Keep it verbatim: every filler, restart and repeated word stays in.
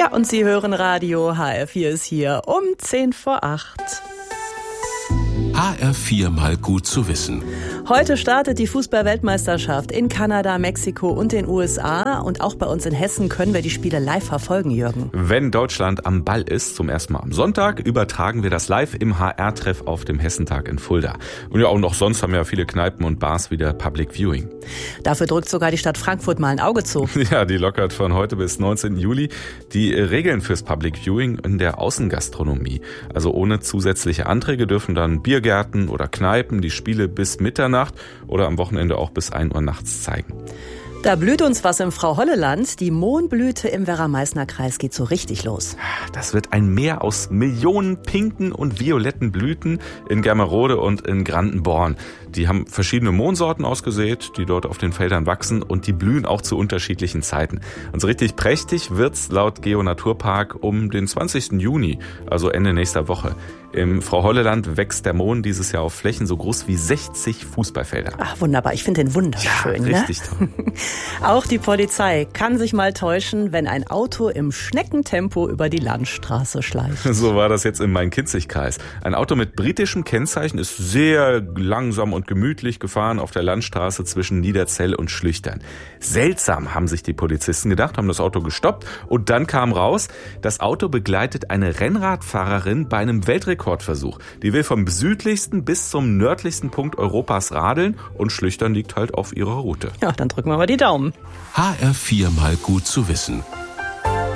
Ja, und Sie hören Radio. H R vier ist hier um zehn vor acht. H R vier mal gut zu wissen. Heute startet die Fußball-Weltmeisterschaft in Kanada, Mexiko und den U S A. Und auch bei uns in Hessen können wir die Spiele live verfolgen, Jürgen. Wenn Deutschland am Ball ist, zum ersten Mal am Sonntag, übertragen wir das live im H R-Treff auf dem Hessentag in Fulda. Und ja, auch noch sonst haben ja viele Kneipen und Bars wieder Public Viewing. Dafür drückt sogar die Stadt Frankfurt mal ein Auge zu. Ja, die lockert von heute bis neunzehnten Juli die Regeln fürs Public Viewing in der Außengastronomie. Also ohne zusätzliche Anträge dürfen dann Biergärten oder Kneipen die Spiele bis Mitternacht oder am Wochenende auch bis ein Uhr nachts zeigen. Da blüht uns was im Frau-Holle-Land. Die Mohnblüte im Werra-Meißner-Kreis geht so richtig los. Das wird ein Meer aus Millionen pinken und violetten Blüten in Germerode und in Grandenborn. Die haben verschiedene Mohnsorten ausgesät, die dort auf den Feldern wachsen und die blühen auch zu unterschiedlichen Zeiten. Und so richtig prächtig wird's laut Geo-Naturpark um den zwanzigsten Juni, also Ende nächster Woche. Im Frau-Holle-Land wächst der Mohn dieses Jahr auf Flächen so groß wie sechzig Fußballfelder. Ach, wunderbar. Ich finde den wunderschön. Ja, richtig ne? toll. Auch die Polizei kann sich mal täuschen, wenn ein Auto im Schneckentempo über die Landstraße schleicht. So war das jetzt im Main-Kinzig-Kreis. Ein Auto mit britischem Kennzeichen ist sehr langsam und gemütlich gefahren auf der Landstraße zwischen Niederzell und Schlüchtern. Seltsam, haben sich die Polizisten gedacht, haben das Auto gestoppt und dann kam raus, das Auto begleitet eine Rennradfahrerin bei einem Weltrekordversuch. Die will vom südlichsten bis zum nördlichsten Punkt Europas radeln und Schlüchtern liegt halt auf ihrer Route. Ja, dann drücken wir mal die Daumen. H R vier mal gut zu wissen.